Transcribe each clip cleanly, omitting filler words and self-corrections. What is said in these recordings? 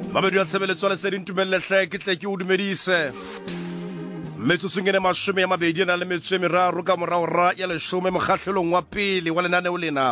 Mamedu ya tshebeletso le seding tumelle hle ke tle ke o dumedise. Metsotso ngene mashome ya mabedi na le metso e meraro ka morao ya leshome mokgahlelong wa pele wa lenaneo lena.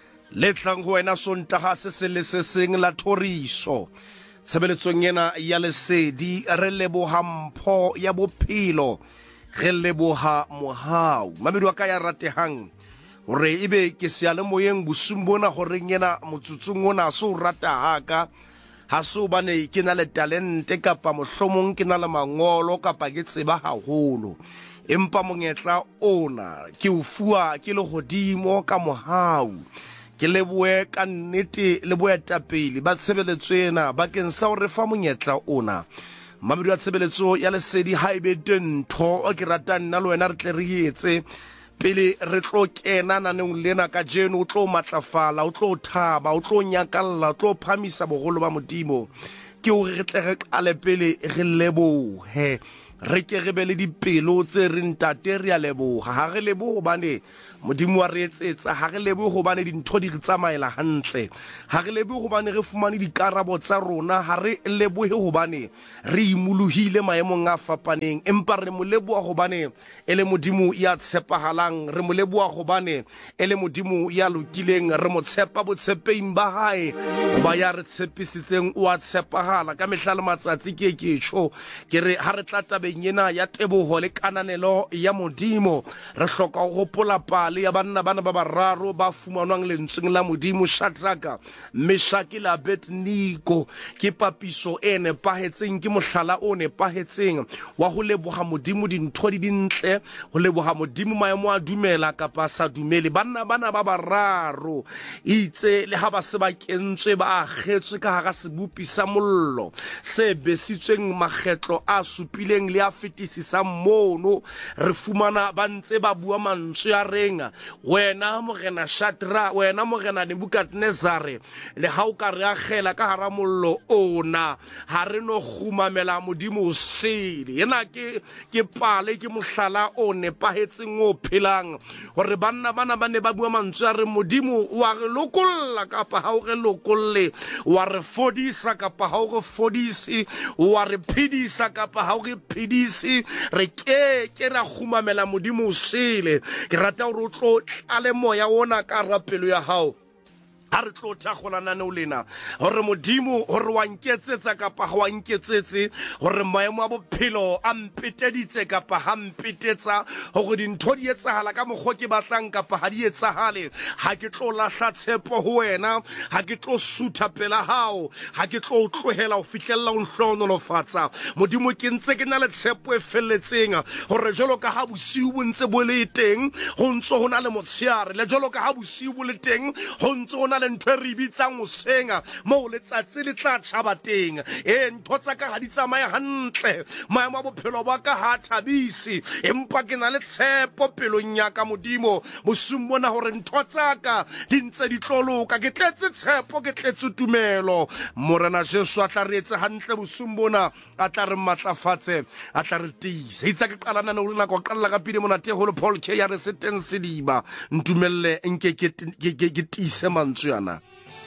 Le tlang ho wena Sontaga se seng la thoriso. Tshebeletsong ena ya lesedi re leboha mpho ya bophelo, re leboha mohau. Mamedu wa ka ya ratehang hore ebe ke sealemoyeng bosung bona hore ngena motsotsong ona so rata haka. Haso bane ke na le talente kapa mohlomong ke na le mangolo kapa ke tseba haholo. Empa monyetla ona ke o fuwa ke le hodimo ka mohau. Ke leboe ka nnete le boetapele ba tshebeletso ena bakeng sa hore fa monyetla ona. Mamedu ya tshebeletso ya lesedi ha ebe dintho o ke ratang nna le wena re tle re etse pele re tlo kena naneng lena ka jeno o tlo matlafala, o tlo thaba, o tlo nyakalla, o tlo phamisa bogolo ba modimo. Ke hore re tle re qale pele re lebohe, re ke re be le dipelo tse re ntate re a leboha. Ha re lebohe hobane modimo wa re etsetsa, ha re lebohe hobane dintho di re tsamaela hantle, ha re lebohe hobane re fumane dikarabo tsa rona, ha re lebohe hobane re imolohile maemong a fapaneng, empa re mo leboha hobane ele modimo ya tshepahalang, re mo leboha hobane ele modimo ya lokileng, re mo tshepa botshepeing ba hae hoba ya re tshepisitseng o a tshepahala ka mehla le matsatsi. Ke tjho ke re ha re tla tabeng ena ya teboho le kananelo ya modimo, re hloka ho hopola pale ya banna ba bararo ba fumanwang lentsweng la modimo, Shadraka, Meshaki le Abednego. Ke papiso e nepahetseng, ke mohlala o nepahetseng wa ho leboha modimo dintho di dintle, ho leboha modimo maemo a dumela kapa sa dumele. Banna ba bararo itse le ha ba se ba kentswe ba akgetswe ka hara sebupi sa mollo se besitsweng makgetlo a supileng le a fetisisang mono, re fumana ba ntse ba bua mantswe a renga, wena morena Shadraka, wena morena Nebukadnezare, le ha o ka re akgela ka hara mollo ona, ha re no khumamela modimo o sele. Yena ke pale ke mohlala o nepahetseng o phelang hore banna bana ba ne ba bua mantswe a re modimo wa re lokolla kapa ha o re lokolle, wa re fodisa kapa ha o re fodisi, wa re phidisa kapa ha o re phidisi. Re ke ra khumamela modimo o sele. Ke rata hore o tlo tlale moya ona ka rapelo ya hao ha re tlo thakgolana ne o lena hore modimo hore wa nketsetsa kapa ha wa nketsetse, hore maemo a bophelo a mpeteditse kapa ha mpetetsa, hore dintho di etsahala ka mokgwa ke batlang kapa ha di etsahale, ha ke tlo lahla tshepo ho wena, ha ke tlo sutha pela hao, ha ke tlo tlohela ho fihlella o nhlonolofatsa. Modimo ke ntse ke na le tshepo e felletseng hore jwalo ka ha bosiu bo ntse bo le teng ho ntso ho na le motsheare, le jwalo ka ha bosiu bo le teng ho ntso ho na le ntho re bitsang o senga mo letsatsi le tla tjhaba teng. Ntho tsa ka ha di tsamaye hantle, maemo a bophelo ba ka ha thabisi, empa ke na le tshepo pelong ya ka modimo bosung bona hore ntho tsa ka di ntse di tloloka. Ke tletse tshepo, ke tletse tumelo. Morena Jesu a tla re etse hantle bosung bona, a tla re matlafatse, a tla re tiise. Itse ke qalana ne o rena go qalla ka pele monate holo Paul K ya re seteng sediba ntumelle nke ke tiise mantswe yana.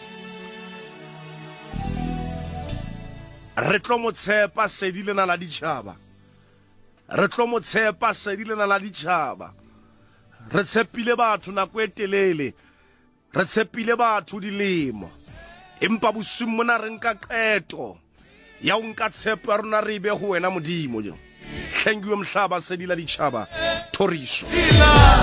Re tlo mo tshepa sedi lena la ditjhaba, re tlo mo tshepa sedi lena la ditjhaba. Re tshepile batho nako e telele, re tshepile batho dilemo, empa bosung mona re nka qeto ya o nka tshepo ya rona re be ho wena modimo. Thank you mhlaba sedi la ditjhaba thoriso.